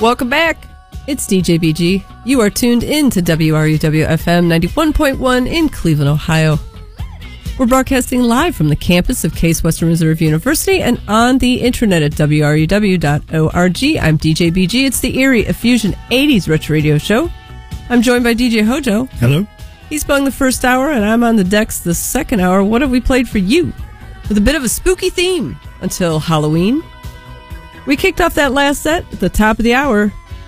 Welcome back. It's DJ BG. You are tuned in to WRUW-FM 91.1 in Cleveland, Ohio. We're broadcasting live from the campus of Case Western Reserve University and on the intranet at WRUW.org. I'm DJ BG. It's the Eerie Effusion 80s Retro Radio Show. I'm joined by DJ Hojo. Hello. He's spelling the first hour, and I'm on the decks the second hour. What have we played for you? With a bit of a spooky theme until Halloween. We kicked off that last set at the top of the hour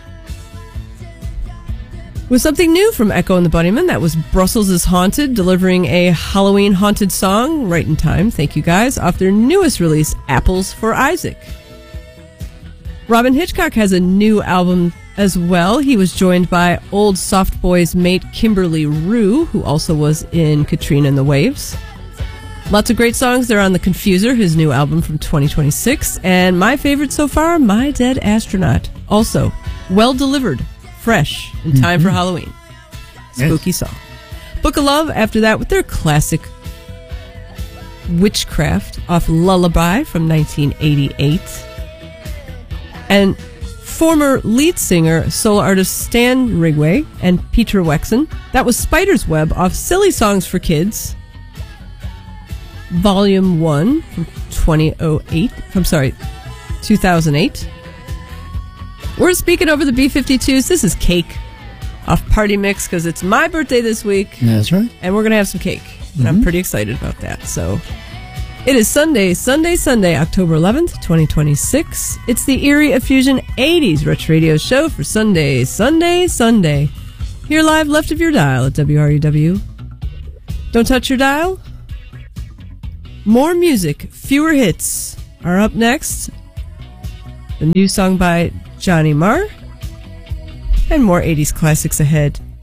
with something new from Echo and the Bunnymen. That was Brussels is Haunted, delivering a Halloween haunted song right in time. Thank you guys. Off their newest release, Apples for Isaac. Robin Hitchcock has a new album as well. He was joined by old Soft Boys mate Kimberly Rue, who also was in Katrina and the Waves. Lots of great songs. They're on The Confuser, his new album from 2026. And my favorite so far, My Dead Astronaut. Also, well delivered, fresh, in time for Halloween. Spooky song. Book of Love after that with their classic Witchcraft off Lullaby from 1988. And former lead singer, solo artist Stan Rigway and Peter Wexon. That was Spider's Web off Silly Songs for Kids, Volume 1 from 2008. We're speaking over the B-52s. This is Cake off Party Mix because it's my birthday this week. That's right. And we're going to have some cake. And I'm pretty excited about that. So it is Sunday, October 11th, 2026. It's the Eerie Effusion 80s Retro Radio Show for Sunday. Here live left of your dial at WRUW. Don't touch your dial. More music, fewer hits are up next. The new song by Johnny Marr. And more 80s classics ahead.